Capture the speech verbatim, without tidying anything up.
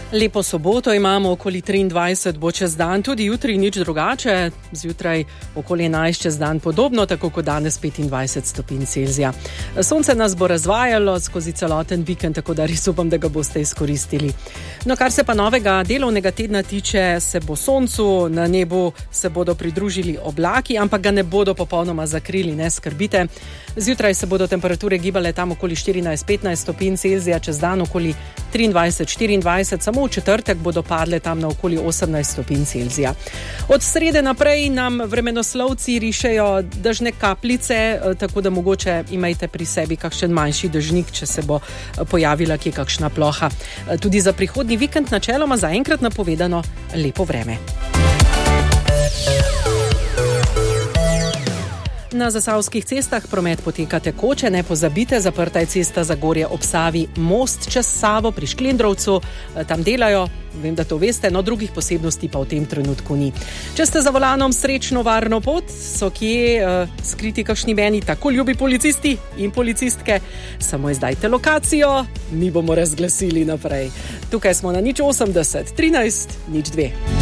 Lepo soboto imamo, okoli triindvajset bo čez dan, tudi jutri nič drugače, zjutraj okoli enajst čez dan podobno, tako kot danes petindvajset stopinj Celzija. Sonce nas bo razvajalo skozi celoten vikend, tako da res upam, da ga boste izkoristili. No, kar se pa novega delovnega tedna tiče, se bo soncu, na nebu se bodo pridružili oblaki, ampak ga ne bodo popolnoma zakrili, ne skrbite. Zjutraj se bodo temperature gibale tam okoli štirinajst petnajst stopinj Celzija, čez dan okoli triindvajset štiriindvajset, samo v četrtek bodo padle tam na okoli osemnajst stopinj Celzija. Od srede naprej nam vremenoslovci rišejo dežne kapljice, tako da mogoče imejte pri sebi kakšen manjši dežnik, če se bo pojavila kje kakšna ploha. Tudi za prihodnji vikend načeloma zaenkrat napovedano lepo vreme. Na zasavskih cestah promet poteka tekoče, ne pozabite, zaprta je cesta Zagorje ob Savi, most čez Savo pri Šklendrovcu, tam delajo, vem, da to veste, no drugih posebnosti pa v tem trenutku ni. Če ste za volanom, srečno varno pot, so kje uh, skriti kakšni meni tako ljubi policisti in policistke, samo izdajte lokacijo, mi bomo razglasili naprej. Tukaj smo na nič osemdeset trinajst nič dve.